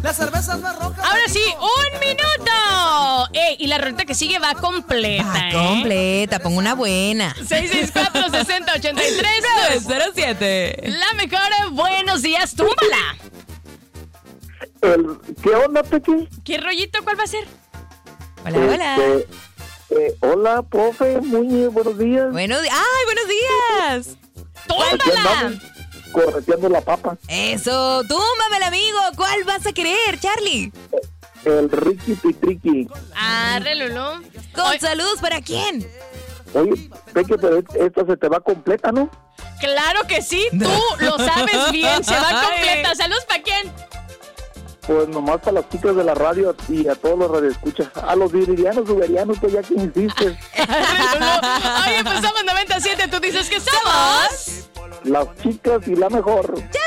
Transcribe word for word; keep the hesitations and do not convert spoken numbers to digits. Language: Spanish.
Las cervezas más rojas. Ahora sí, un minuto. Ey, y la ruta que sigue va completa. Va ¿eh? completa, pongo una buena. seis seis cuatro, seis cero ocho tres, nueve cero siete. La mejor, buenos días, túmbala. El, ¿Qué onda, Peque? ¿Qué rollito? ¿Cuál va a ser? Hola, hola. Este, eh, hola, profe, muy buenos días. Buenos días. ¡Ay, buenos días! ¡Túmbala! Correteando la papa. Eso, túmbamela, amigo. ¿Cuál vas a querer, Charlie? El Ricky Pitriqui. Arre, Lulú. Con Oye, saludos, ¿para quién? Oye, Peque, pero esta se te va completa, ¿no? claro que sí, tú lo sabes bien. Se va Ay. completa. ¿Saludos para quién? Pues nomás para las chicas de la radio y a todos los radioescuchas. A los viridianos, uberianos, pues ya que insistes. Oye, pues somos noventa y siete. Tú dices que somos Las chicas y la mejor. ¡Chao!